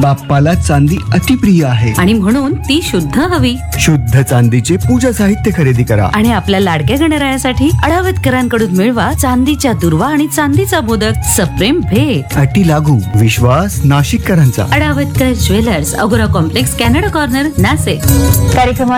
बाप्पाला चांदी अतिप्रिय आहे आणि म्हणून ती शुद्ध हवी. शुद्ध चांदीचे पूजा साहित्य खरेदी करा आणि आपल्या लाडक्या गणरायासाठी अडावतकरांकडून मिळवा चांदीच्या दुर्वा आणि चांदीचा मोदक. सप्रेम भेट. अटी लागू. विश्वास नाशिककरांचा. अडावतकर ज्वेलर्स, अगोरा कॉम्प्लेक्स, कॅनडा कॉर्नर, नाशिक. कार्यक्रमात